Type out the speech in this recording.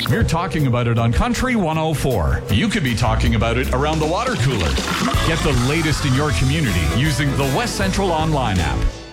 We're talking about it on Country 104. You could be talking about it around the water cooler. Get the latest in your community using the West Central Online app.